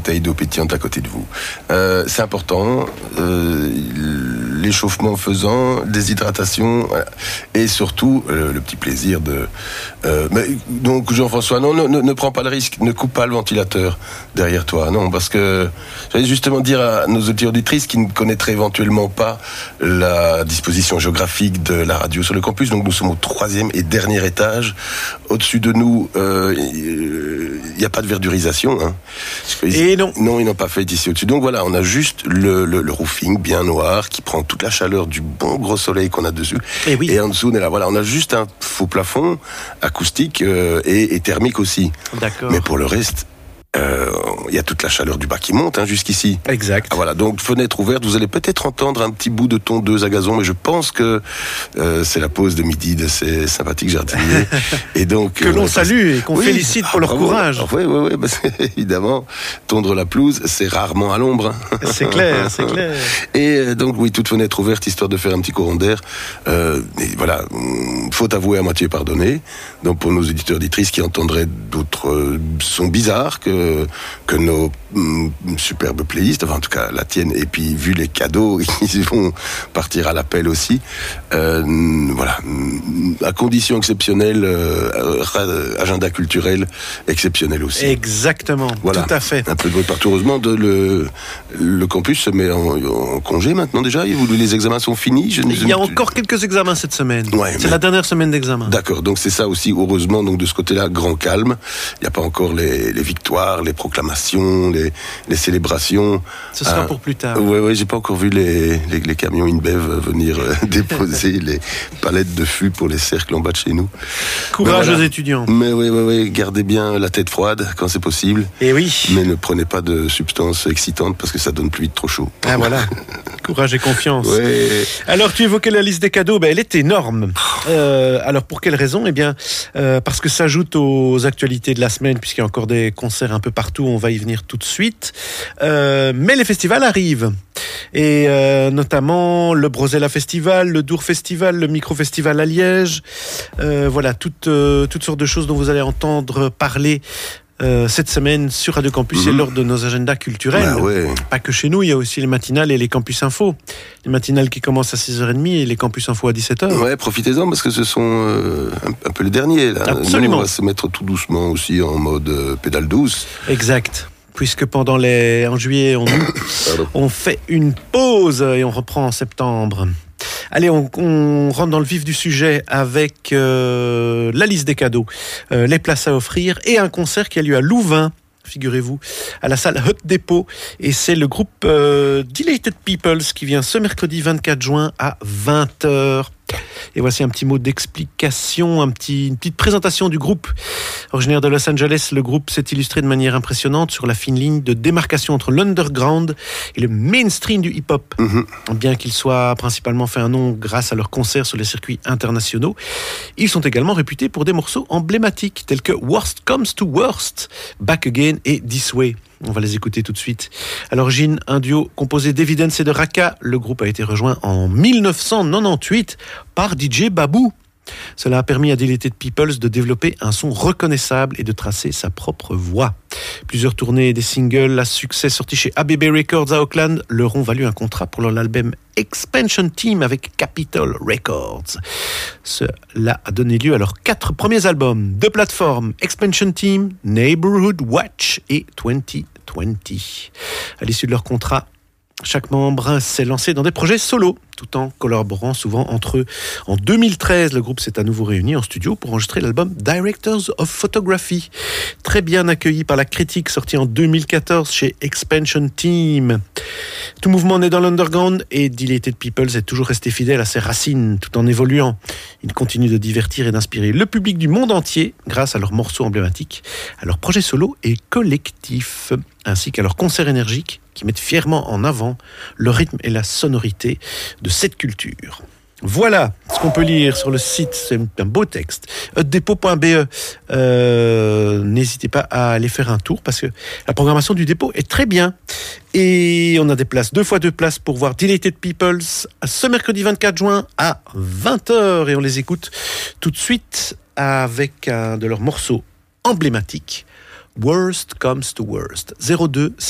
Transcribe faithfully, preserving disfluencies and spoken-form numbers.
bouteille d'eau pétillante à côté de vous. Euh, c'est important. Euh, l'échauffement faisant, déshydratation, voilà. Et surtout euh, le petit plaisir de. Euh, mais, donc Jean-François, non, ne, ne, ne prends pas le risque, ne coupe pas le ventilateur derrière toi, non, parce que j'allais justement dire à nos auditeurs auditrices qui ne connaîtraient éventuellement pas la disposition géographique de la radio sur le campus. Donc nous sommes au troisième et dernier étage. Au-dessus de nous, il euh, n'y a pas de verdurisation. Hein. Et non. Non, ils n'ont pas fait ici au-dessus. Donc voilà, on a juste le, le, le roofing bien noir qui prend toute la chaleur du bon gros soleil qu'on a dessus. Et, oui. et en dessous, on est là. Voilà, on a juste un faux plafond acoustique euh, et, et thermique aussi. D'accord. Mais pour le reste, il euh, y a toute la chaleur du bas qui monte hein, jusqu'ici. Exact. Ah, voilà, donc fenêtre ouverte, vous allez peut-être entendre un petit bout de tondeuse à gazon, mais je pense que euh, c'est la pause de midi de ces sympathiques jardiniers. Et donc que euh, l'on salue et qu'on oui, félicite pour ah, leur bravo. courage. Oui, oui, oui, parce évidemment, tondre la pelouse, c'est rarement à l'ombre. C'est clair, c'est clair. Et donc oui, toute fenêtre ouverte, histoire de faire un petit courant d'air. Euh, et voilà, faute avouée à moitié pardonnée. Donc pour nos éditeurs auditrices qui entendraient d'autres euh, sons bizarres que que nos mm, superbes playlists, enfin en tout cas la tienne, et puis vu les cadeaux, ils vont partir à l'appel aussi. Euh, voilà, à condition exceptionnelle, euh, agenda culturel exceptionnel aussi. Exactement, voilà. Tout à fait. Un peu de bruit partout. Heureusement, de le, le campus se met en, en congé maintenant déjà. Les examens sont finis. Je Il y a encore quelques examens cette semaine. Ouais, c'est mais... la dernière semaine d'examen. D'accord, donc c'est ça aussi. Heureusement, donc de ce côté-là, grand calme. Il n'y a pas encore les, les victoires, les proclamations, les, les célébrations. Ce sera euh, pour plus tard. Oui, oui, j'ai pas encore vu les, les, les camions InBev venir euh, déposer les palettes de fûts pour les cercles en bas de chez nous. Courage voilà. aux étudiants. Mais oui, oui, oui, gardez bien la tête froide quand c'est possible. Et oui. Mais ne prenez pas de substances excitantes parce que ça donne plus vite trop chaud. Ah voilà. Courage et confiance. Ouais. Alors, tu évoquais la liste des cadeaux, ben, elle est énorme. Euh, alors, pour quelle raison ? Eh bien, euh, parce que ça ajoute aux actualités de la semaine, puisqu'il y a encore des concerts un peu partout, on va y venir tout de suite. Euh, mais les festivals arrivent. Et euh, notamment le Brosella Festival, le Dour Festival, le Micro Festival à Liège. Euh, voilà, toutes, euh, toutes sortes de choses dont vous allez entendre parler Euh, cette semaine sur Radio Campus, mmh. et lors de nos agendas culturels. Bah ouais. Pas que chez nous, il y a aussi les matinales et les campus info. Les matinales qui commencent à six heures trente et les campus info à dix-sept heures. Ouais, profitez-en parce que ce sont euh, un, un peu les derniers. Là. Absolument. Nous, on va se mettre tout doucement aussi en mode euh, pédale douce. Exact. Puisque pendant les... en juillet, on, on fait une pause et on reprend en septembre. Allez, on, on rentre dans le vif du sujet avec euh, la liste des cadeaux, euh, les places à offrir et un concert qui a lieu à Louvain, figurez-vous, à la salle Hot Depot. Et c'est le groupe euh, Dilated Peoples qui vient ce mercredi vingt-quatre juin à vingt heures. Et voici un petit mot d'explication, un petit, une petite présentation du groupe. Originaire de Los Angeles, le groupe s'est illustré de manière impressionnante sur la fine ligne de démarcation entre l'underground et le mainstream du hip-hop. Mm-hmm. Bien qu'ils soient principalement fait un nom grâce à leurs concerts sur les circuits internationaux, ils sont également réputés pour des morceaux emblématiques tels que Worst Comes to Worst, Back Again et This Way. On va les écouter tout de suite. À l'origine, un duo composé d'Evidence et de Raka. Le groupe a été rejoint en dix-neuf cent quatre-vingt-dix-huit par D J Babou. Cela a permis à Dilated Peoples de développer un son reconnaissable et de tracer sa propre voix. Plusieurs tournées et des singles à succès sortis chez A B B Records à Auckland leur ont valu un contrat pour leur album Expansion Team avec Capitol Records. Cela a donné lieu à leurs quatre premiers albums de plateforme, Expansion Team, Neighborhood Watch et vingt vingt. À l'issue de leur contrat, chaque membre s'est lancé dans des projets solo, tout en collaborant souvent entre eux. En deux mille treize, le groupe s'est à nouveau réuni en studio pour enregistrer l'album Directors of Photography. Très bien accueilli par la critique, sorti en deux mille quatorze chez Expansion Team. Tout mouvement né dans l'underground et Dilated Peoples est toujours resté fidèle à ses racines tout en évoluant. Il continue de divertir et d'inspirer le public du monde entier grâce à leurs morceaux emblématiques, à leurs projets solo et collectifs, ainsi qu'à leurs concerts énergiques qui mettent fièrement en avant le rythme et la sonorité de cette culture. Voilà ce qu'on peut lire sur le site, c'est un beau texte, hotdepot point b e. Euh, n'hésitez pas à aller faire un tour parce que la programmation du dépôt est très bien. Et on a des places, deux fois deux places pour voir Dilated Peoples ce mercredi vingt-quatre juin à vingt heures. Et on les écoute tout de suite avec un de leurs morceaux emblématiques, Worst Comes to Worst, zéro deux